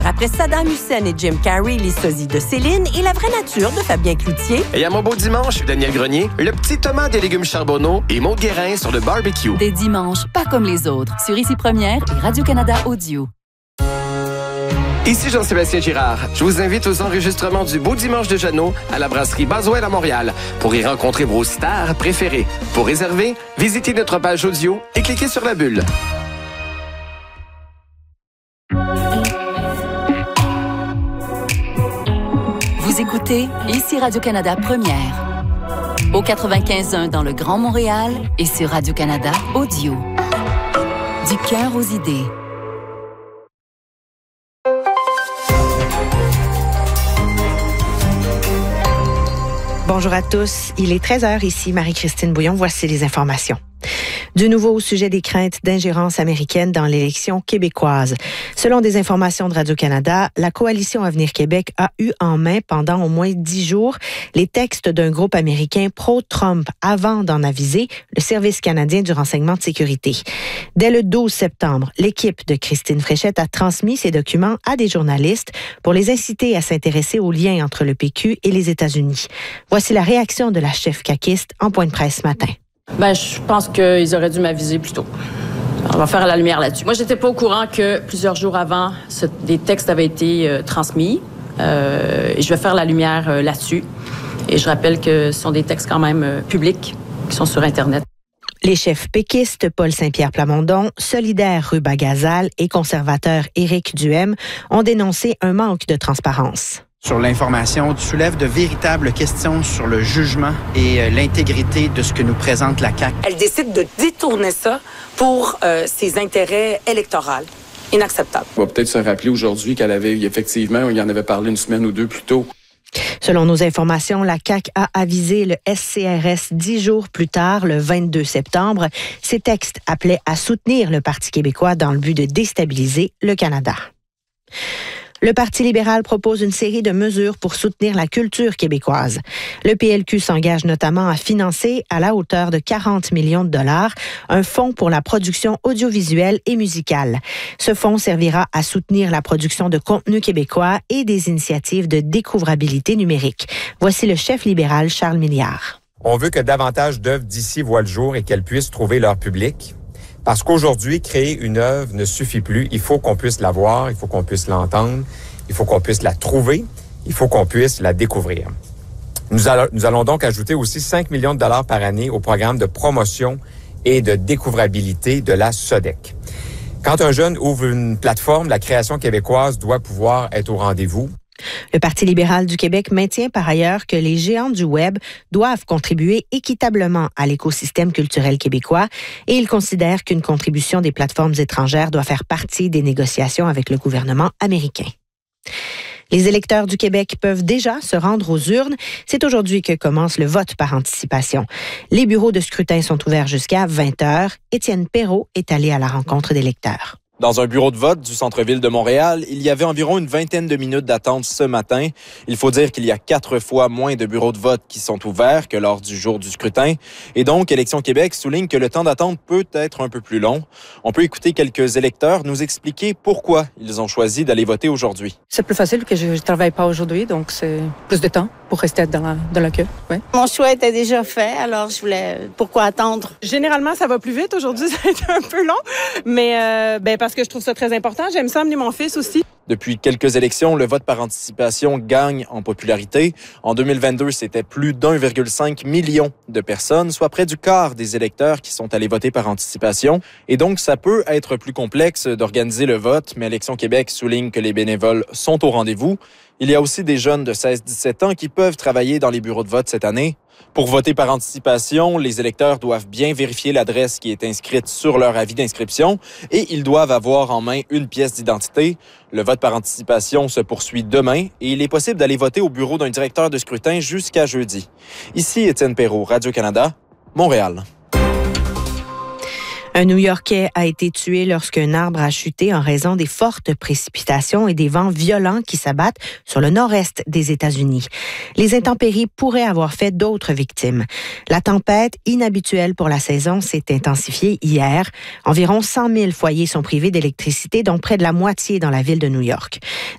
Après Saddam Hussein et Jim Carrey, les sosies de Céline et la vraie nature de Fabien Cloutier. Et à mon beau dimanche, Daniel Grenier, le petit Thomas des légumes charbonneaux et Maud Guérin sur le barbecue. Des dimanches pas comme les autres, sur Ici Première et Radio-Canada Audio. Ici Jean-Sébastien Girard. Je vous invite aux enregistrements du Beau Dimanche de Jeannot à la brasserie Boswell à Montréal pour y rencontrer vos stars préférées. Pour réserver, visitez notre page audio et cliquez sur la bulle. Vous écoutez Ici Radio-Canada Première. Au 95.1 dans le Grand Montréal et sur Radio-Canada Audio. Du cœur aux idées. Bonjour à tous. Il est 13h ici, Marie-Christine Bouillon. Voici les informations. De nouveau au sujet des craintes d'ingérence américaine dans l'élection québécoise. Selon des informations de Radio-Canada, la coalition Avenir Québec a eu en main pendant au moins 10 jours les textes d'un groupe américain pro-Trump avant d'en aviser le Service canadien du renseignement de sécurité. Dès le 12 septembre, l'équipe de Christine Fréchette a transmis ces documents à des journalistes pour les inciter à s'intéresser aux liens entre le PQ et les États-Unis. Voici la réaction de la chef caquiste en point de presse ce matin. Je pense qu'ils auraient dû m'aviser plus tôt. On va faire la lumière là-dessus. Moi, j'étais pas au courant que plusieurs jours avant, des textes avaient été transmis. Et je vais faire la lumière là-dessus. Et je rappelle que ce sont des textes quand même publics qui sont sur Internet. Les chefs péquistes Paul Saint-Pierre Plamondon, solidaire Ruba Gazal et conservateur Éric Duhem ont dénoncé un manque de transparence. Sur l'information, soulève de véritables questions sur le jugement et l'intégrité de ce que nous présente la CAQ. Elle décide de détourner ça pour ses intérêts électoraux. Inacceptable. On va peut-être se rappeler aujourd'hui qu'elle avait effectivement, il y en avait parlé une semaine ou deux plus tôt. Selon nos informations, la CAQ a avisé le SCRS 10 jours plus tard, le 22 septembre. Ces textes appelaient à soutenir le Parti québécois dans le but de déstabiliser le Canada. Le Parti libéral propose une série de mesures pour soutenir la culture québécoise. Le PLQ s'engage notamment à financer, à la hauteur de 40 millions de dollars, un fonds pour la production audiovisuelle et musicale. Ce fonds servira à soutenir la production de contenu québécois et des initiatives de découvrabilité numérique. Voici le chef libéral Charles Milliard. On veut que davantage d'œuvres d'ici voient le jour et qu'elles puissent trouver leur public. Parce qu'aujourd'hui, créer une œuvre ne suffit plus. Il faut qu'on puisse la voir, il faut qu'on puisse l'entendre, il faut qu'on puisse la trouver, il faut qu'on puisse la découvrir. Nous allons donc ajouter aussi 5 millions de dollars par année au programme de promotion et de découvrabilité de la SODEC. Quand un jeune ouvre une plateforme, la création québécoise doit pouvoir être au rendez-vous. Le Parti libéral du Québec maintient par ailleurs que les géants du Web doivent contribuer équitablement à l'écosystème culturel québécois et il considère qu'une contribution des plateformes étrangères doit faire partie des négociations avec le gouvernement américain. Les électeurs du Québec peuvent déjà se rendre aux urnes. C'est aujourd'hui que commence le vote par anticipation. Les bureaux de scrutin sont ouverts jusqu'à 20h. Étienne Perrault est allé à la rencontre des lecteurs. Dans un bureau de vote du centre-ville de Montréal, il y avait environ une vingtaine de minutes d'attente ce matin. Il faut dire qu'il y a 4 fois moins de bureaux de vote qui sont ouverts que lors du jour du scrutin. Et donc, Élections Québec souligne que le temps d'attente peut être un peu plus long. On peut écouter quelques électeurs nous expliquer pourquoi ils ont choisi d'aller voter aujourd'hui. C'est plus facile que je ne travaille pas aujourd'hui, donc c'est plus de temps pour rester dans la queue. Oui. Mon choix était déjà fait, alors je voulais... Pourquoi attendre? Généralement, ça va plus vite. Aujourd'hui, ça a été un peu long, mais parce que je trouve ça très important. J'aime ça amener mon fils aussi. Depuis quelques élections, le vote par anticipation gagne en popularité. En 2022, c'était plus d'1,5 million de personnes, soit près du quart des électeurs qui sont allés voter par anticipation. Et donc, ça peut être plus complexe d'organiser le vote, mais Élections Québec souligne que les bénévoles sont au rendez-vous. Il y a aussi des jeunes de 16-17 ans qui peuvent travailler dans les bureaux de vote cette année. Pour voter par anticipation, les électeurs doivent bien vérifier l'adresse qui est inscrite sur leur avis d'inscription et ils doivent avoir en main une pièce d'identité. Le vote par anticipation se poursuit demain et il est possible d'aller voter au bureau d'un directeur de scrutin jusqu'à jeudi. Ici Étienne Perrault, Radio-Canada, Montréal. Un New-Yorkais a été tué lorsqu'un arbre a chuté en raison des fortes précipitations et des vents violents qui s'abattent sur le nord-est des États-Unis. Les intempéries pourraient avoir fait d'autres victimes. La tempête, inhabituelle pour la saison, s'est intensifiée hier. Environ 100 000 foyers sont privés d'électricité, dont près de la moitié dans la ville de New York.